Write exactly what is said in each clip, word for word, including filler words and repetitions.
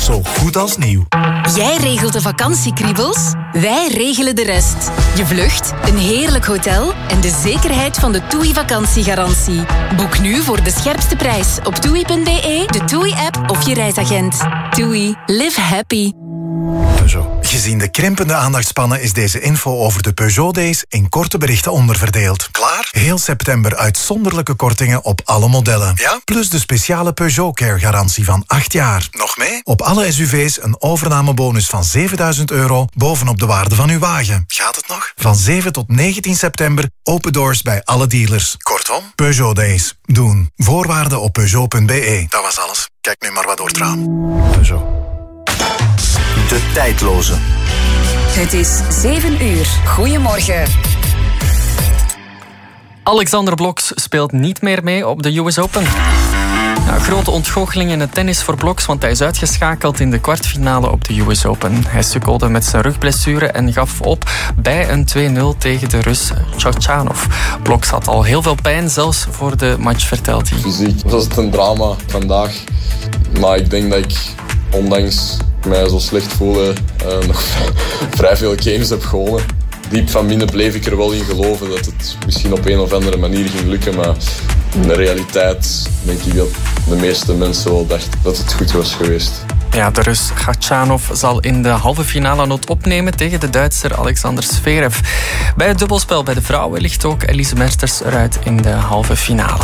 zo goed als nieuw. Jij regelt de vakantiekriebels, wij regelen de rest. Je vlucht, een heerlijk hotel en de zekerheid van de TUI vakantiegarantie. Boek nu voor de scherpste prijs op toei punt be, de TUI-app of je reisagent. TUI. Live happy. Peugeot. Gezien de krimpende aandachtspannen is deze info over de Peugeot Days in korte berichten onderverdeeld. Klaar? Heel september uitzonderlijke kortingen op alle modellen. Ja? Plus de speciale Peugeot Care garantie van acht jaar. Nog mee? Op alle S U V's een overnamebonus van zevenduizend euro bovenop de waarde van uw wagen. Gaat het nog? Van zeven tot negentien september open doors bij alle dealers. Kortom, Peugeot Days. Doen. Voorwaarden op peugeot punt be. Dat was alles. Kijk nu maar wat door het raam. Peugeot. De tijdloze. Het is zeven uur. Goedemorgen. Alexander Blokx speelt niet meer mee op de U S Open. Ja, grote ontgoocheling in het tennis voor Blokx, want hij is uitgeschakeld in de kwartfinale op de U S Open. Hij sukkelde met zijn rugblessure en gaf op bij een twee nul tegen de Rus Khachanov. Blokx had al heel veel pijn, zelfs voor de match, vertelt hij. Fysiek was het een drama vandaag, maar ik denk dat ik, ondanks mij zo slecht voelen, uh, nog vrij veel games heb gewonnen. Diep van binnen bleef ik er wel in geloven dat het misschien op een of andere manier ging lukken, maar in de realiteit denk ik dat de meeste mensen wel dachten dat het goed was geweest. Ja, de Rus Khachanov zal in de halve finale nood opnemen tegen de Duitser Alexander Zverev. Bij het dubbelspel bij de vrouwen ligt ook Elise Mertens eruit in de halve finale.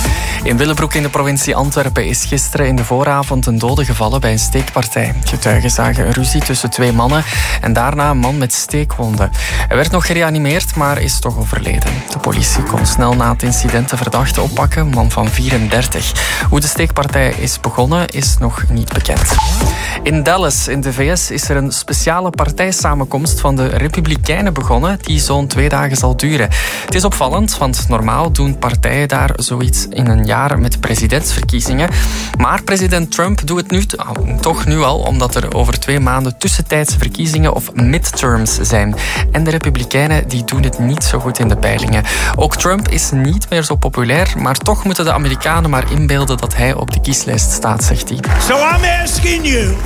In Willebroek in de provincie Antwerpen is gisteren in de vooravond een dode gevallen bij een steekpartij. Getuigen zagen een ruzie tussen twee mannen en daarna een man met steekwonden. Hij werd nog gereanimeerd, maar is toch overleden. De politie kon snel na het incident de verdachte oppakken, een man van vierendertig. Hoe de steekpartij is begonnen is nog niet bekend. In Dallas in de V S is er een speciale partijsamenkomst van de Republikeinen begonnen die zo'n twee dagen zal duren. Het is opvallend, want normaal doen partijen daar zoiets in een jaar met presidentsverkiezingen. Maar president Trump doet het nu toch nu al, omdat er over twee maanden tussentijdse verkiezingen of midterms zijn. En de Republikeinen die doen het niet zo goed in de peilingen. Ook Trump is niet meer zo populair, maar toch moeten de Amerikanen maar inbeelden dat hij op de kieslijst staat, zegt hij. So I'm asking you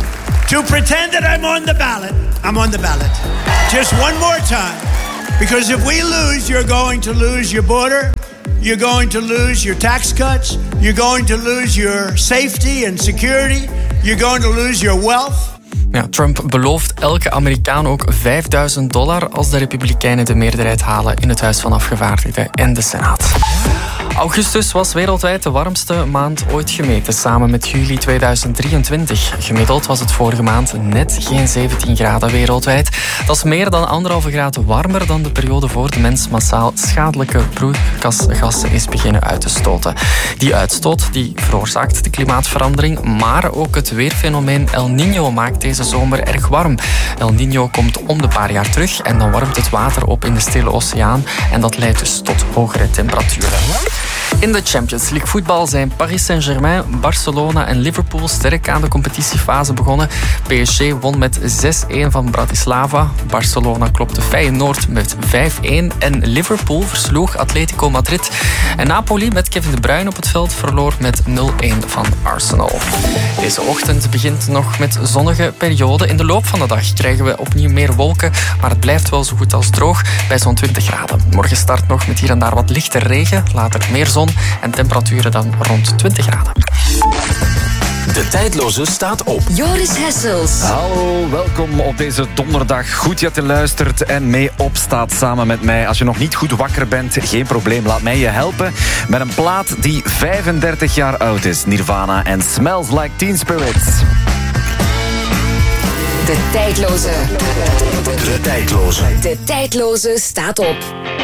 to pretend that I'm on the ballot. I'm on the ballot. Just one more time. Because if we lose, you're going to lose your border. You're going to lose your tax cuts. You're going to lose your safety and security. You're going to lose your wealth. Ja, Trump belooft elke Amerikaan ook vijfduizend dollar als de Republikeinen de meerderheid halen in het Huis van Afgevaardigden en de Senaat. Augustus was wereldwijd de warmste maand ooit gemeten, samen met juli tweeduizend drieëntwintig. Gemiddeld was het vorige maand net geen zeventien graden wereldwijd. Dat is meer dan anderhalve graad warmer dan de periode voor de mens massaal schadelijke broeikasgassen is beginnen uit te stoten. Die uitstoot die veroorzaakt de klimaatverandering, maar ook het weerfenomeen El Niño maakt deze zomer erg warm. El Niño komt om de paar jaar terug en dan warmt het water op in de Stille Oceaan en dat leidt dus tot hogere temperaturen. In de Champions League voetbal zijn Paris Saint-Germain, Barcelona en Liverpool sterk aan de competitiefase begonnen. P S G won met zes een van Bratislava. Barcelona klopte Feyenoord met vijf een en Liverpool versloeg Atletico Madrid. En Napoli met Kevin De Bruyne op het veld verloor met nul een van Arsenal. Deze ochtend begint nog met zonnige perioden. In de loop van de dag krijgen we opnieuw meer wolken, maar het blijft wel zo goed als droog bij zo'n twintig graden. Morgen start nog met hier en daar wat lichte regen, later meer zon en temperaturen dan rond twintig graden. De tijdloze staat op. Joris Hessels. Hallo, welkom op deze donderdag. Goed dat je luistert en mee opstaat samen met mij. Als je nog niet goed wakker bent, geen probleem. Laat mij je helpen met een plaat die vijfendertig jaar oud is. Nirvana en Smells Like Teen Spirit. De tijdloze. De tijdloze. De tijdloze staat op.